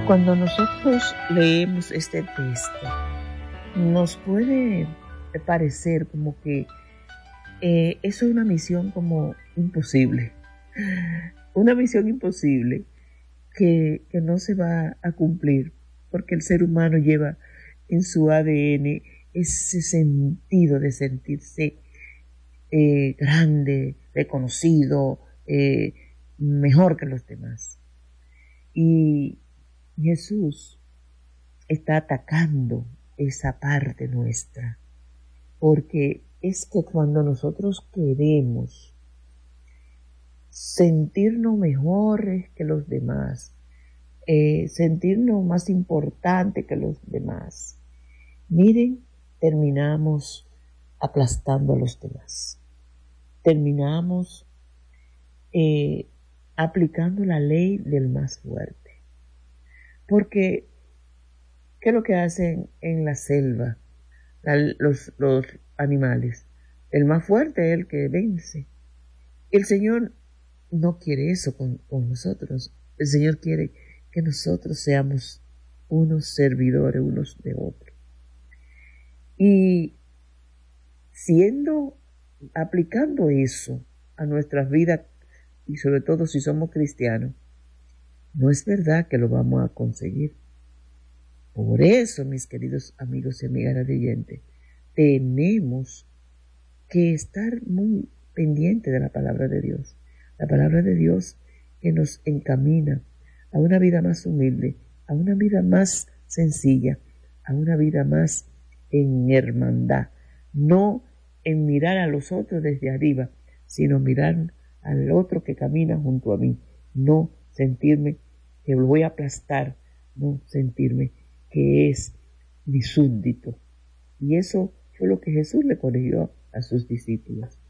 Cuando nosotros leemos este texto, nos puede parecer como que eso es una misión como imposible. Una misión imposible que no se va a cumplir, porque el ser humano lleva en su ADN ese sentido de sentirse grande, reconocido, mejor que los demás. Y Jesús está atacando esa parte nuestra, porque es que cuando nosotros queremos sentirnos mejores que los demás, sentirnos más importantes que los demás, miren, terminamos aplastando a los demás. Terminamos aplicando la ley del más fuerte. Porque, ¿qué es lo que hacen en la selva los animales? El más fuerte es el que vence. El Señor no quiere eso con nosotros. El Señor quiere que nosotros seamos unos servidores unos de otros. Y aplicando eso a nuestras vidas, y sobre todo si somos cristianos, no es verdad que lo vamos a conseguir. Por eso, mis queridos amigos y amigas oyentes, tenemos que estar muy pendientes de la palabra de Dios. La palabra de Dios que nos encamina a una vida más humilde, a una vida más sencilla, a una vida más en hermandad. No en mirar a los otros desde arriba, sino mirar al otro que camina junto a mí. No sentirme que lo voy a aplastar, no sentirme que es mi súbdito. Y eso fue lo que Jesús le corrigió a sus discípulos.